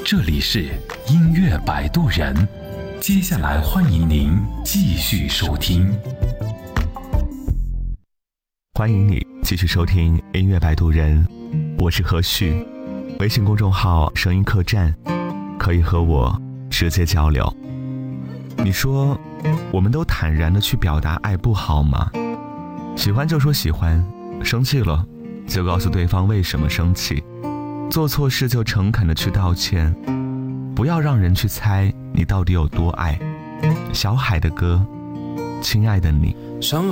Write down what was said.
这里是音乐摆渡人，接下来欢迎您继续收听。 欢迎你继续收听音乐摆渡人，我是何旭，微信公众号声音客栈，可以和我直接交流。你说我们都坦然地去表达爱不好吗？喜欢就说喜欢，生气了就告诉对方为什么生气，做错事就诚恳地去道歉，不要让人去猜你到底有多爱。小海的歌，亲爱的你。 上